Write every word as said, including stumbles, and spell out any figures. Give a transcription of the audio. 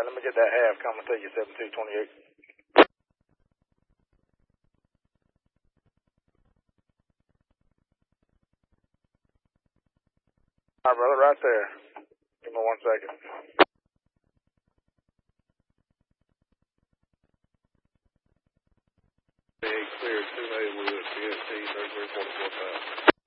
let me get that half coming to you, seven two twenty-eight. All right, brother, right there. Give me one second. Clear two A with P S T thirty-three forty-four thousand.